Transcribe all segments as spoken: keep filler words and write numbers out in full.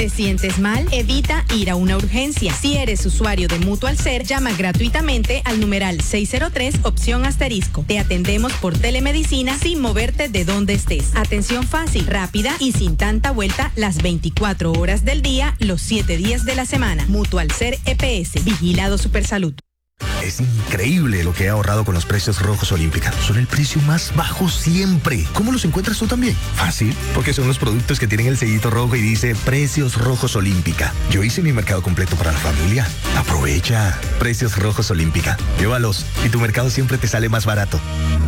¿Te sientes mal? Evita ir a una urgencia. Si eres usuario de Mutual Ser, llama gratuitamente al numeral seis cero tres, opción asterisco. Te atendemos por telemedicina sin moverte de donde estés. Atención fácil, rápida y sin tanta vuelta las veinticuatro horas del día, los siete días de la semana. Mutual Ser E P S, Vigilado Supersalud. Es increíble lo que he ahorrado con los precios rojos Olímpica. Son el precio más bajo siempre. ¿Cómo los encuentras tú también? Fácil, porque son los productos que tienen el sellito rojo y dice Precios Rojos Olímpica. Yo hice mi mercado completo para la familia. Aprovecha. Precios Rojos Olímpica. Llévalos y tu mercado siempre te sale más barato.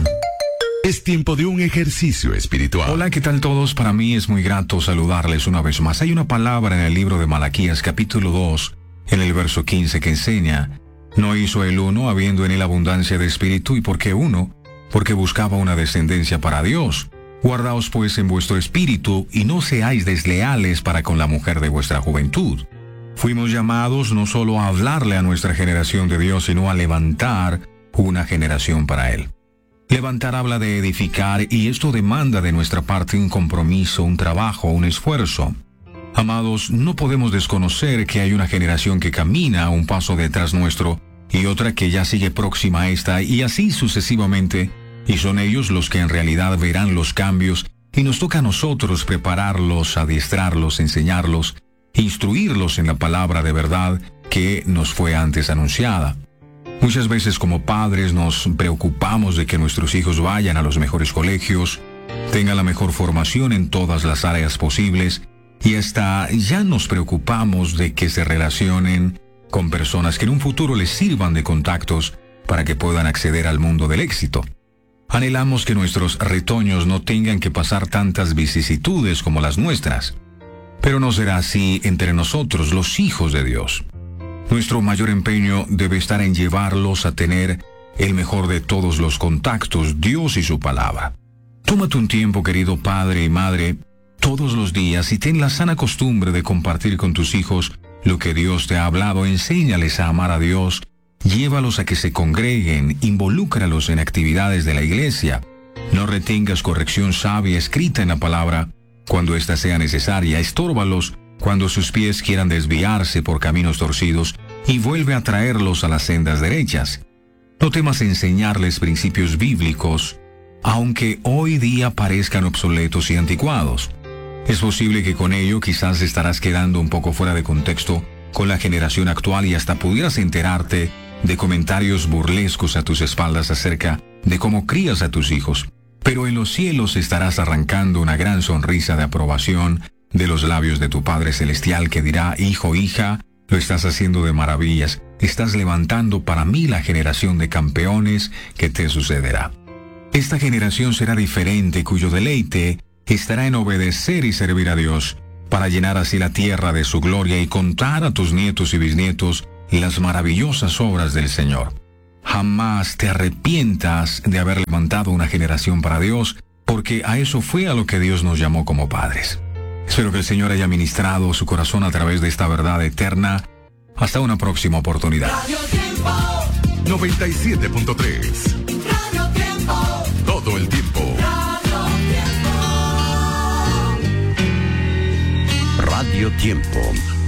Es tiempo de un ejercicio espiritual. Hola, ¿qué tal todos? Para mí es muy grato saludarles una vez más. Hay una palabra en el libro de Malaquías, capítulo dos, en el verso quince, que enseña: no hizo el uno, habiendo en él abundancia de espíritu. ¿Y por qué uno? Porque buscaba una descendencia para Dios. Guardaos pues en vuestro espíritu, y no seáis desleales para con la mujer de vuestra juventud. Fuimos llamados no solo a hablarle a nuestra generación de Dios, sino a levantar una generación para Él. Levantar habla de edificar, y esto demanda de nuestra parte un compromiso, un trabajo, un esfuerzo. Amados, no podemos desconocer que hay una generación que camina a un paso detrás nuestro y otra que ya sigue próxima a esta, y así sucesivamente, y son ellos los que en realidad verán los cambios, y nos toca a nosotros prepararlos, adiestrarlos, enseñarlos, instruirlos en la palabra de verdad que nos fue antes anunciada. Muchas veces como padres nos preocupamos de que nuestros hijos vayan a los mejores colegios, tengan la mejor formación en todas las áreas posibles, y hasta ya nos preocupamos de que se relacionen con personas que en un futuro les sirvan de contactos para que puedan acceder al mundo del éxito. Anhelamos que nuestros retoños no tengan que pasar tantas vicisitudes como las nuestras, pero no será así entre nosotros, los hijos de Dios. Nuestro mayor empeño debe estar en llevarlos a tener el mejor de todos los contactos, Dios y su palabra. Tómate un tiempo, querido padre y madre, todos los días, y ten la sana costumbre de compartir con tus hijos lo que Dios te ha hablado. Enséñales a amar a Dios, llévalos a que se congreguen, involúcralos en actividades de la iglesia. No retengas corrección sabia escrita en la palabra cuando ésta sea necesaria. Estórbalos cuando sus pies quieran desviarse por caminos torcidos, y vuelve a traerlos a las sendas derechas. No temas enseñarles principios bíblicos, aunque hoy día parezcan obsoletos y anticuados. Es posible que con ello quizás estarás quedando un poco fuera de contexto con la generación actual, y hasta pudieras enterarte de comentarios burlescos a tus espaldas acerca de cómo crías a tus hijos. Pero en los cielos estarás arrancando una gran sonrisa de aprobación de los labios de tu Padre Celestial, que dirá: hijo, hija, lo estás haciendo de maravillas, estás levantando para mí la generación de campeones que te sucederá. Esta generación será diferente, cuyo deleite estará en obedecer y servir a Dios, para llenar así la tierra de su gloria y contar a tus nietos y bisnietos las maravillosas obras del Señor. Jamás te arrepientas de haber levantado una generación para Dios, porque a eso fue a lo que Dios nos llamó como padres. Espero que el Señor haya ministrado su corazón a través de esta verdad eterna. Hasta una próxima oportunidad. noventa y siete punto tres. Todo el tiempo. Radio Tiempo.